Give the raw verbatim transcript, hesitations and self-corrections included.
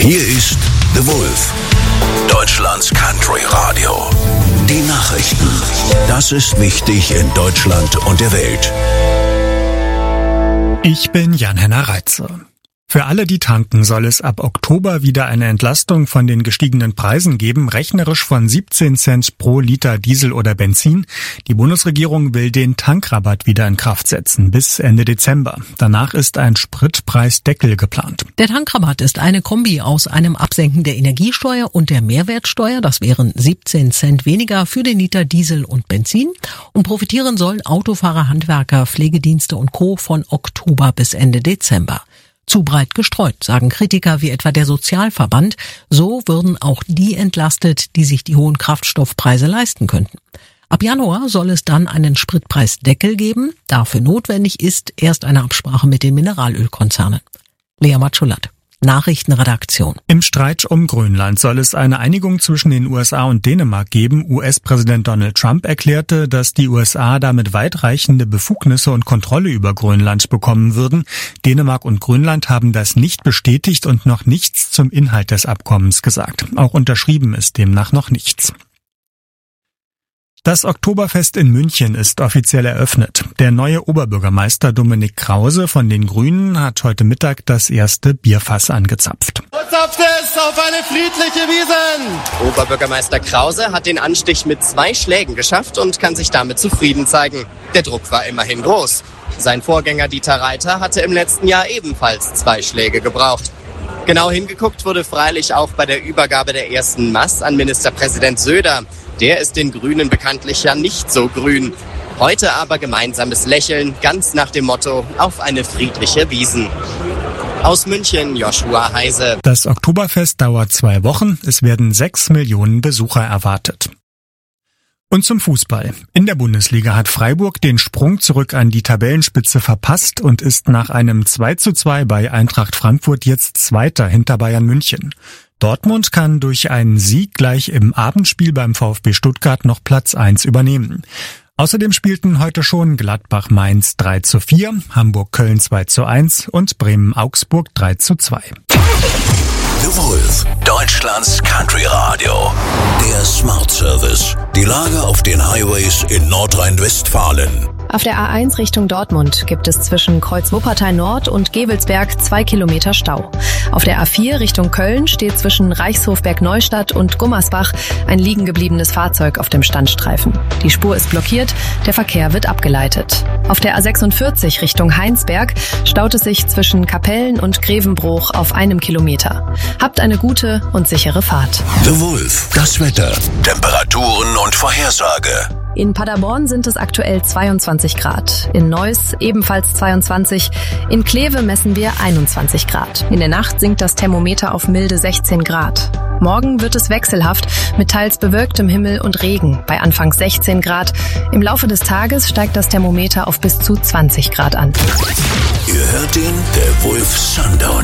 Hier ist The Wolf, Deutschlands Country Radio. Die Nachrichten. Das ist wichtig in Deutschland und der Welt. Ich bin Jan-Henner Reitze. Für alle, die tanken, soll es ab Oktober wieder eine Entlastung von den gestiegenen Preisen geben, rechnerisch von siebzehn Cent pro Liter Diesel oder Benzin. Die Bundesregierung will den Tankrabatt wieder in Kraft setzen, bis Ende Dezember. Danach ist ein Spritpreisdeckel geplant. Der Tankrabatt ist eine Kombi aus einem Absenken der Energiesteuer und der Mehrwertsteuer. Das wären siebzehn Cent weniger für den Liter Diesel und Benzin. Und profitieren sollen Autofahrer, Handwerker, Pflegedienste und Co. von Oktober bis Ende Dezember. Zu breit gestreut, sagen Kritiker wie etwa der Sozialverband. So würden auch die entlastet, die sich die hohen Kraftstoffpreise leisten könnten. Ab Januar soll es dann einen Spritpreisdeckel geben. Dafür notwendig ist erst eine Absprache mit den Mineralölkonzernen. Lea Matschulat, Nachrichtenredaktion. Im Streit um Grönland soll es eine Einigung zwischen den U S A und Dänemark geben. U S-Präsident Donald Trump erklärte, dass die U S A damit weitreichende Befugnisse und Kontrolle über Grönland bekommen würden. Dänemark und Grönland haben das nicht bestätigt und noch nichts zum Inhalt des Abkommens gesagt. Auch unterschrieben ist demnach noch nichts. Das Oktoberfest in München ist offiziell eröffnet. Der neue Oberbürgermeister Dominik Krause von den Grünen hat heute Mittag das erste Bierfass angezapft. Zapft es auf eine friedliche Wiesn! Oberbürgermeister Krause hat den Anstich mit zwei Schlägen geschafft und kann sich damit zufrieden zeigen. Der Druck war immerhin groß. Sein Vorgänger Dieter Reiter hatte im letzten Jahr ebenfalls zwei Schläge gebraucht. Genau hingeguckt wurde freilich auch bei der Übergabe der ersten Maß an Ministerpräsident Söder. Der ist den Grünen bekanntlich ja nicht so grün. Heute aber gemeinsames Lächeln, ganz nach dem Motto, auf eine friedliche Wiesn. Aus München, Joshua Heise. Das Oktoberfest dauert zwei Wochen. Es werden sechs Millionen Besucher erwartet. Und zum Fußball. In der Bundesliga hat Freiburg den Sprung zurück an die Tabellenspitze verpasst und ist nach einem zwei zu zwei bei Eintracht Frankfurt jetzt Zweiter hinter Bayern München. Dortmund kann durch einen Sieg gleich im Abendspiel beim VfB Stuttgart noch Platz eins übernehmen. Außerdem spielten heute schon Gladbach-Mainz drei zu vier, Hamburg-Köln zwei zu eins und Bremen-Augsburg drei zu zwei. The Wolf, Deutschlands Country Radio. Der Smart Service. Die Lage auf den Highways in Nordrhein-Westfalen. Auf der A eins Richtung Dortmund gibt es zwischen Kreuz-Wuppertal Nord und Gevelsberg zwei Kilometer Stau. Auf der A vier Richtung Köln steht zwischen Reichshofberg-Neustadt und Gummersbach ein liegen gebliebenes Fahrzeug auf dem Standstreifen. Die Spur ist blockiert, der Verkehr wird abgeleitet. Auf der A sechsundvierzig Richtung Heinsberg staut es sich zwischen Kapellen und Grevenbruch auf einem Kilometer. Habt eine gute und sichere Fahrt. The Wolf, das Wetter, Temperaturen und Vorhersage. In Paderborn sind es aktuell zweiundzwanzig Grad. In Neuss ebenfalls zweiundzwanzig. In Kleve messen wir einundzwanzig Grad. In der Nacht sinkt das Thermometer auf milde sechzehn Grad. Morgen wird es wechselhaft mit teils bewölktem Himmel und Regen bei anfangs sechzehn Grad. Im Laufe des Tages steigt das Thermometer auf bis zu zwanzig Grad an. Ihr hört ihn, der Wolf Sundown.